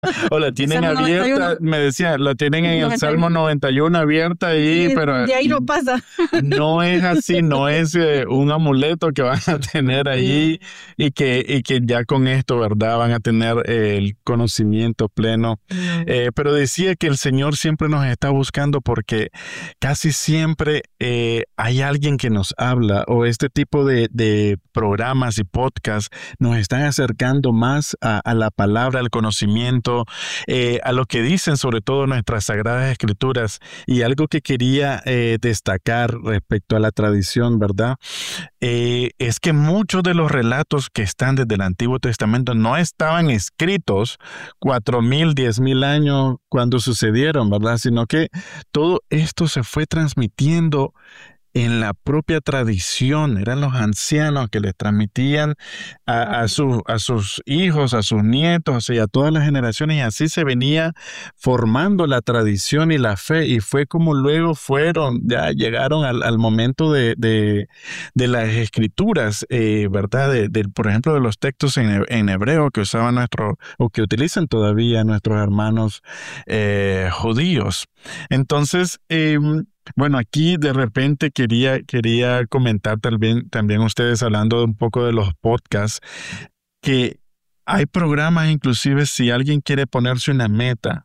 O la El tienen Salmo abierta, 91. me decía, la tienen en el 91. Salmo 91 abierta ahí, Y pero de ahí no pasa. no es así, no es un amuleto que van a tener allí y que ya con esto, ¿verdad? Van a tener el conocimiento pleno. No. Pero decía que el Señor siempre nos está buscando porque casi siempre hay alguien que nos habla o este tipo de programas y podcasts nos están acercando más a la palabra, al conocimiento, a lo que dicen sobre todo nuestras sagradas escrituras. Y algo que quería destacar respecto a la tradición, ¿verdad? Es que muchos de los relatos que están desde el Antiguo Testamento no estaban escritos 4,000, 10,000 años cuando sucedieron, ¿verdad? Sino que todo esto se fue transmitiendo en la propia tradición. Eran los ancianos que les transmitían a sus hijos, a sus nietos y a todas las generaciones, y así se venía formando la tradición y la fe, y fue como luego ya llegaron al momento de las escrituras, ¿verdad? Por ejemplo, de los textos en hebreo que usaban o que utilizan todavía nuestros hermanos judíos. Entonces, bueno, aquí de repente quería comentar también ustedes hablando un poco de los podcasts, que hay programas, inclusive si alguien quiere ponerse una meta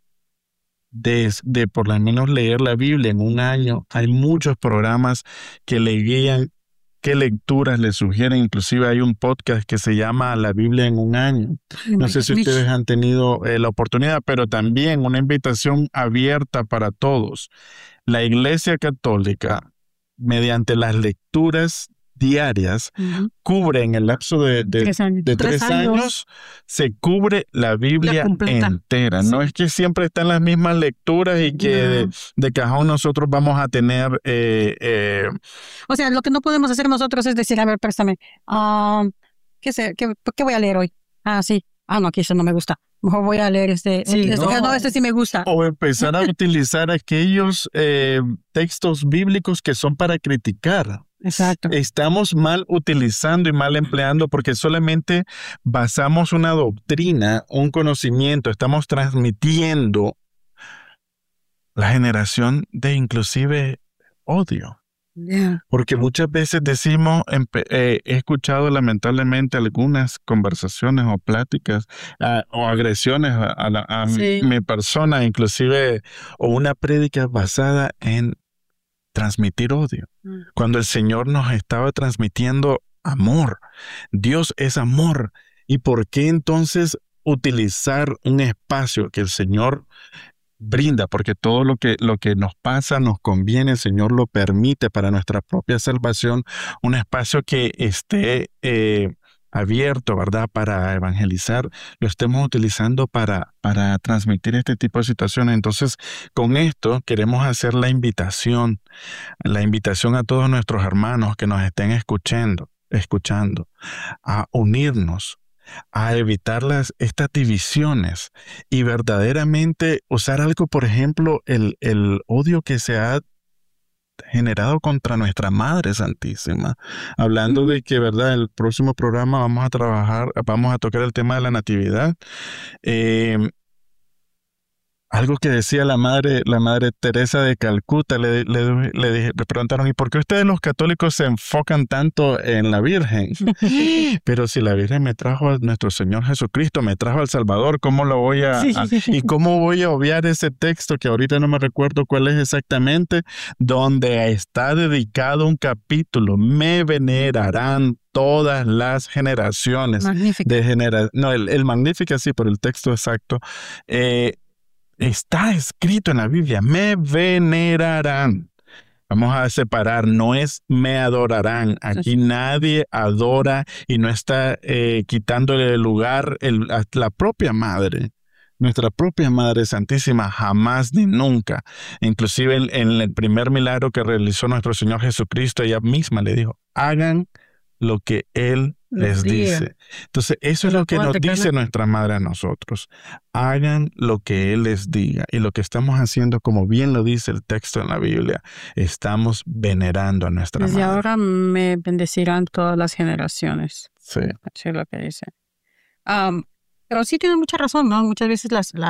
de por lo menos leer la Biblia en un año, hay muchos programas que le guían qué lecturas le sugieren. Inclusive hay un podcast que se llama La Biblia en un año. No sé si ustedes han tenido la oportunidad, pero también una invitación abierta para todos. La Iglesia Católica, mediante las lecturas diarias, cubre en el lapso de 3 años. de 3 años, se cubre la Biblia completa. entera. Sí. No es que siempre están las mismas lecturas y que de cajón nosotros vamos a tener... O sea, lo que no podemos hacer nosotros es decir, a ver, préstame, ¿qué voy a leer hoy? Sí. No, aquí eso no me gusta. Mejor voy a leer este sí me gusta. O empezar a utilizar aquellos textos bíblicos que son para criticar. Exacto. Estamos mal utilizando y mal empleando porque solamente basamos una doctrina, un conocimiento, estamos transmitiendo la generación de inclusive odio. Yeah. Porque muchas veces decimos, he escuchado lamentablemente algunas conversaciones o pláticas o agresiones a mi persona, inclusive, o una prédica basada en transmitir odio, cuando el Señor nos estaba transmitiendo amor. Dios es amor. ¿Y por qué entonces utilizar un espacio que el Señor brinda? Porque todo lo que nos pasa nos conviene, el Señor lo permite para nuestra propia salvación, un espacio que esté abierto, ¿verdad? Para evangelizar, lo estemos utilizando para transmitir este tipo de situaciones. Entonces, con esto queremos hacer la invitación a todos nuestros hermanos que nos estén escuchando, a unirnos, a evitar estas divisiones y verdaderamente usar algo, por ejemplo, el odio que se ha generado contra nuestra Madre Santísima. Hablando de que, ¿verdad? El próximo programa vamos a tocar el tema de la Natividad. Algo que decía la madre Teresa de Calcuta, le preguntaron, ¿y por qué ustedes los católicos se enfocan tanto en la Virgen? Pero si la Virgen me trajo a nuestro Señor Jesucristo, me trajo al Salvador, ¿cómo lo voy y cómo voy a obviar ese texto que ahorita no me recuerdo cuál es exactamente, donde está dedicado un capítulo? Me venerarán todas las generaciones. Magnífica. El Magnífica sí, pero el texto exacto está escrito en la Biblia: me venerarán. Vamos a separar, no es me adorarán. Aquí nadie adora y no está quitándole el lugar a la propia Madre. Nuestra propia Madre Santísima, jamás ni nunca. Inclusive en el primer milagro que realizó nuestro Señor Jesucristo, ella misma le dijo: hagan lo que Él les dice. Entonces, eso es lo que nos dice nuestra Madre a nosotros. Hagan lo que Él les diga. Y lo que estamos haciendo, como bien lo dice el texto en la Biblia, estamos venerando a nuestra Madre. Desde ahora me bendecirán todas las generaciones. Sí. Así es lo que dice. Pero sí tiene mucha razón, ¿no? Muchas veces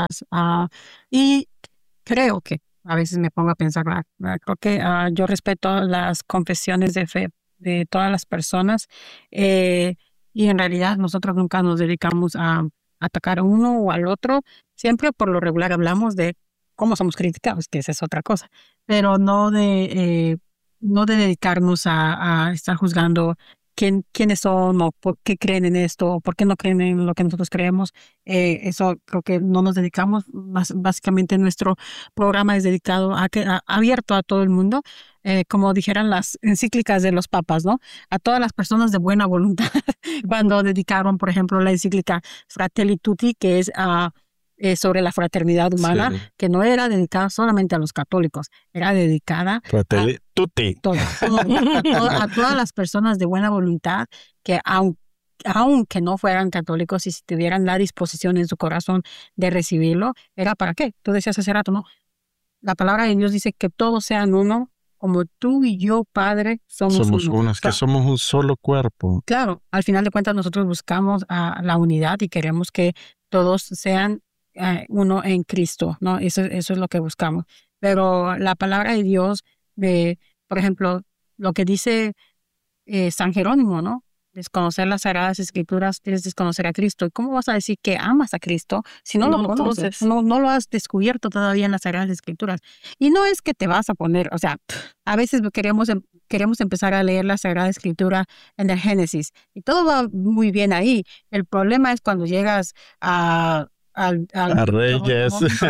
y creo que a veces me pongo a pensar, creo que yo respeto las confesiones de fe de todas las personas, y en realidad nosotros nunca nos dedicamos a atacar a uno o al otro. Siempre por lo regular hablamos de cómo somos criticados, que esa es otra cosa, pero no de dedicarnos a estar juzgando quiénes son o por qué creen en esto o por qué no creen en lo que nosotros creemos. Eso creo que no nos dedicamos. Básicamente nuestro programa es dedicado abierto a todo el mundo, como dijeran las encíclicas de los papas, ¿no? A todas las personas de buena voluntad. Cuando dedicaron, por ejemplo, la encíclica Fratelli Tutti, que es sobre la fraternidad humana, sí, que no era dedicada solamente a los católicos, era dedicada Fratelli Tutti. A todas las personas de buena voluntad que aunque no fueran católicos y si tuvieran la disposición en su corazón de recibirlo, ¿era para qué? Tú decías hace rato, ¿no? La palabra de Dios dice que todos sean uno, como tú y yo, Padre, somos uno. Que somos un solo cuerpo. Claro, al final de cuentas nosotros buscamos la unidad y queremos que todos sean uno en Cristo, ¿no? Eso es lo que buscamos. Pero la palabra de Dios, por ejemplo, lo que dice San Jerónimo, ¿no? Desconocer las Sagradas Escrituras es desconocer a Cristo. ¿Y cómo vas a decir que amas a Cristo si no lo conoces? No lo has descubierto todavía en las Sagradas Escrituras. Y no es que te vas a poner, o sea, a veces queremos empezar a leer la Sagrada Escritura en el Génesis y todo va muy bien ahí. El problema es cuando llegas a Reyes.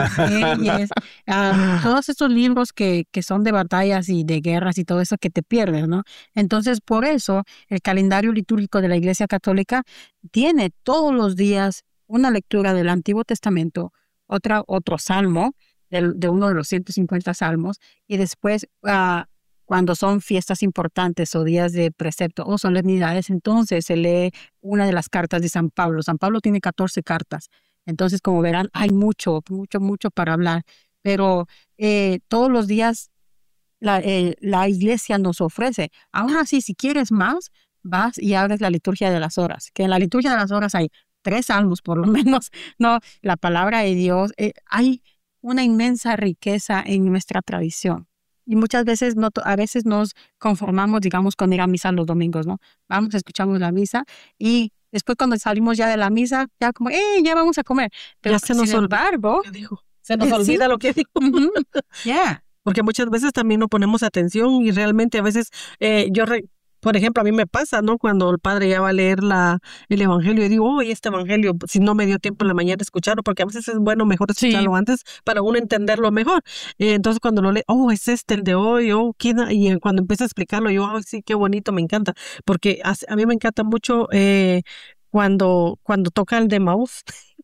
Todos estos libros que son de batallas y de guerras y todo eso que te pierdes, ¿no? Entonces, por eso, el calendario litúrgico de la Iglesia Católica tiene todos los días una lectura del Antiguo Testamento, otro salmo, de uno de los 150 salmos, y después, cuando son fiestas importantes o días de precepto o solemnidades, entonces se lee una de las cartas de San Pablo. San Pablo tiene 14 cartas. Entonces, como verán, hay mucho para hablar. Pero todos los días la Iglesia nos ofrece. Ahora sí, si quieres más, vas y abres la liturgia de las horas. Que en la liturgia de las horas hay 3 salmos, por lo menos, ¿no? La palabra de Dios. Hay una inmensa riqueza en nuestra tradición. Y muchas veces, a veces nos conformamos, digamos, con ir a misa los domingos, ¿no? Vamos, escuchamos la misa y después cuando salimos ya de la misa, ya como, ya vamos a comer. Pero ya sin embargo, se nos olvida lo que dijo. Yeah. Porque muchas veces también no ponemos atención y realmente a veces por ejemplo, a mí me pasa, ¿no? Cuando el padre ya va a leer el evangelio y digo, este evangelio, si no me dio tiempo en la mañana de escucharlo, porque a veces es bueno mejor escucharlo antes para uno entenderlo mejor. Entonces cuando lo lee, es el de hoy, y cuando empieza a explicarlo, yo, sí, qué bonito, me encanta. Porque a mí me encanta mucho cuando toca el de Maús.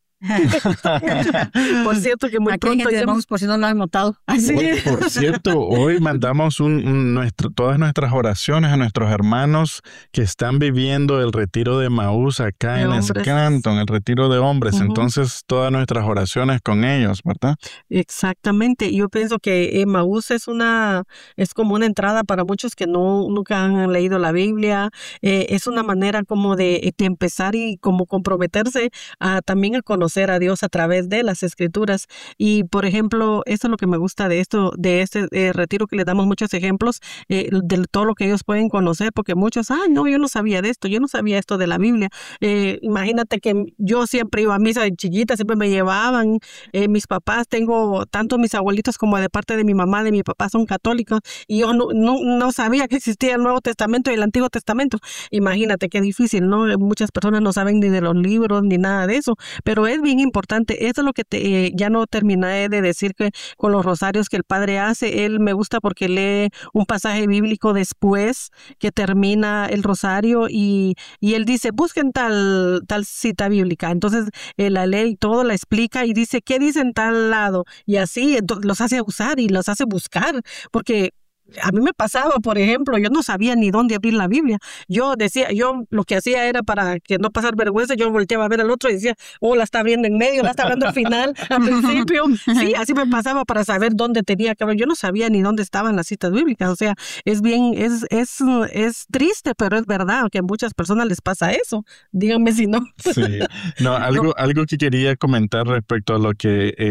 Por cierto que muy pronto vamos, por si no lo han notado. Por cierto, hoy mandamos todas nuestras oraciones a nuestros hermanos que están viviendo el retiro de Maús acá en Scranton, el retiro de hombres. Uh-huh. Entonces, todas nuestras oraciones con ellos, ¿verdad? Exactamente. Yo pienso que Maús es como una entrada para muchos que nunca han leído la Biblia. Es una manera como de empezar y como comprometerse también a conocer a Dios a través de las Escrituras. Y por ejemplo, esto es lo que me gusta de este retiro, que le damos muchos ejemplos de todo lo que ellos pueden conocer, porque muchos, no, yo no sabía de esto, yo no sabía esto de la Biblia. Imagínate que yo siempre iba a misa de chiquita, siempre me llevaban, mis papás, tengo tanto mis abuelitos como de parte de mi mamá, de mi papá son católicos, y yo no sabía que existía el Nuevo Testamento y el Antiguo Testamento. Imagínate qué difícil, ¿no? Muchas personas no saben ni de los libros ni nada de eso, pero es bien importante. Eso es lo que ya no terminé de decir, que con los rosarios que el padre hace, él me gusta porque lee un pasaje bíblico después que termina el rosario y él dice, busquen tal cita bíblica. Entonces la lee y todo, la explica y dice, ¿qué dice en tal lado? Y así los hace usar y los hace buscar, porque a mí me pasaba, por ejemplo, yo no sabía ni dónde abrir la Biblia. Yo lo que hacía era para que no pasar vergüenza, yo volteaba a ver al otro y decía, la está viendo en medio, la está viendo al final, al principio. Sí, así me pasaba para saber dónde tenía que abrir. Yo no sabía ni dónde estaban las citas bíblicas. O sea, es triste, pero es verdad que a muchas personas les pasa eso. Díganme si no. Sí, no, algo que quería comentar respecto a lo que